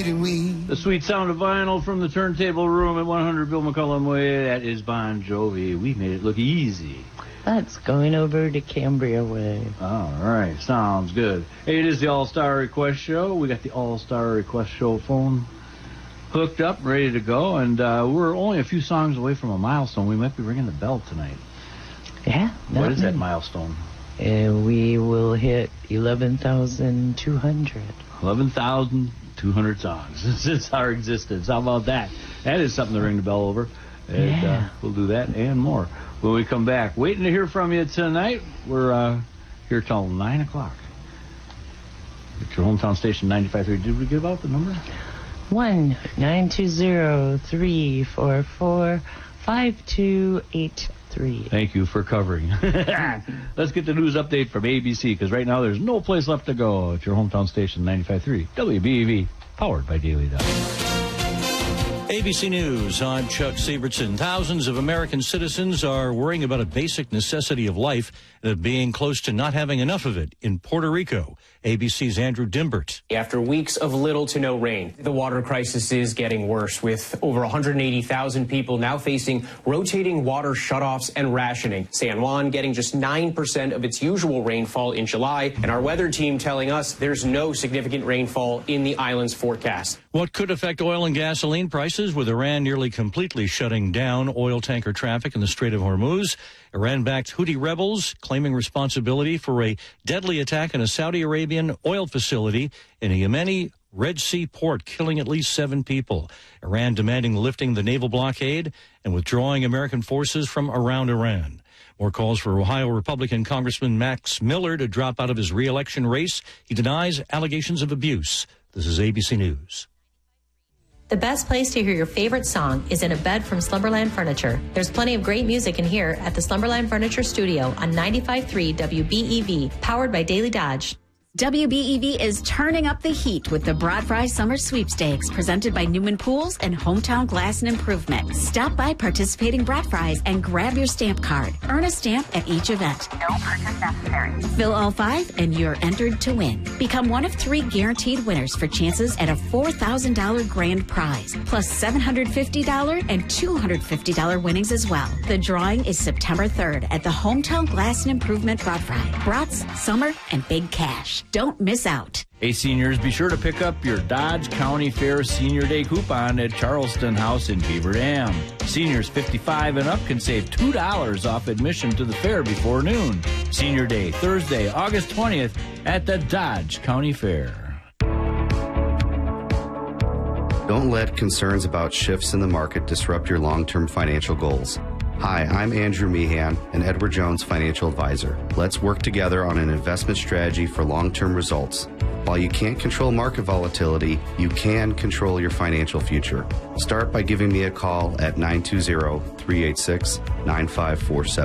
didn't we? The sweet sound of vinyl from the turntable room at 100 Bill McCullum Way. That is Bon Jovi. We made it look easy. That's Going Over to Cambria Way. All right. Sounds good. Hey, it is the All-Star Request Show. We got the All-Star Request Show phone hooked up, ready to go, and we're only a few songs away from a milestone. We might be ringing the bell tonight. Yeah. What is that milestone? We will hit 11,200. 11,200 songs since our existence. How about that? That is something to ring the bell over. And we'll do that and more when we come back. Waiting to hear from you tonight. We're here till 9 o'clock. At your hometown station, 95.3. Did we give out the number? 1-920-344-5283. Thank you for covering. Let's get the news update from ABC, because right now there's no place left to go. At your hometown station, 95.3 WBEV, powered by Daily Dot. ABC News, I'm Chuck Siebertson. Thousands of American citizens are worrying about a basic necessity of life and of being close to not having enough of it in Puerto Rico. ABC's Andrew Dimbert. After weeks of little to no rain, the water crisis is getting worse, with over 180,000 people now facing rotating water shutoffs and rationing. San Juan getting just 9% of its usual rainfall in July, and our weather team telling us there's no significant rainfall in the island's forecast. What could affect oil and gasoline prices, with Iran nearly completely shutting down oil tanker traffic in the Strait of Hormuz? Iran-backed Houthi rebels claiming responsibility for a deadly attack in a Saudi Arabian oil facility in a Yemeni Red Sea port, killing at least 7 people. Iran demanding lifting the naval blockade and withdrawing American forces from around Iran. More calls for Ohio Republican Congressman Max Miller to drop out of his re-election race. He denies allegations of abuse. This is ABC News. The best place to hear your favorite song is in a bed from Slumberland Furniture. There's plenty of great music in here at the Slumberland Furniture Studio on 95.3 WBEV, powered by Daily Dodge. WBEV is turning up the heat with the Broad Fry Summer Sweepstakes, presented by Newman Pools and Hometown Glass and Improvement. Stop by participating Broad Fries and grab your stamp card. Earn a stamp at each event. No purchase necessary. Fill all 5 and you're entered to win. Become one of 3 guaranteed winners for chances at a $4,000 grand prize, plus $750 and $250 winnings as well. The drawing is September 3rd at the Hometown Glass and Improvement Broad Fry. Brats, summer, and big cash. Don't miss out. Hey, seniors, be sure to pick up your Dodge County Fair Senior Day coupon at Charleston House in Beaver Dam. Seniors 55 and up can save $2 off admission to the fair before noon. Senior Day, Thursday, August 20th at the Dodge County Fair. Don't let concerns about shifts in the market disrupt your long-term financial goals. Hi, I'm Andrew Meehan, an Edward Jones financial advisor. Let's work together on an investment strategy for long-term results. While you can't control market volatility, you can control your financial future. Start by giving me a call at 920-386-9547.